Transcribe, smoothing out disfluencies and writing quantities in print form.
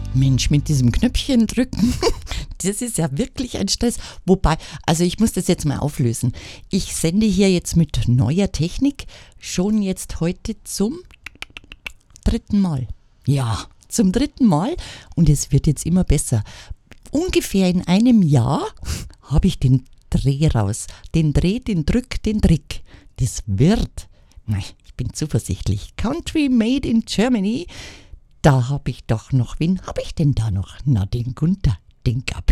Mensch, mit diesem Knöpfchen drücken, das ist ja wirklich ein Stress. Wobei, also ich muss das jetzt mal auflösen. Ich sende hier jetzt mit neuer Technik schon jetzt heute zum 3. Mal. Ja, zum 3. Mal und es wird jetzt immer besser. Ungefähr in einem Jahr habe ich den Dreh raus. Den Dreh, den Drück, den Trick. Das wird. Ich bin zuversichtlich. Country made in Germany. Da habe ich doch noch, wen habe ich denn da noch? Na, den Gunther, den Gabriel.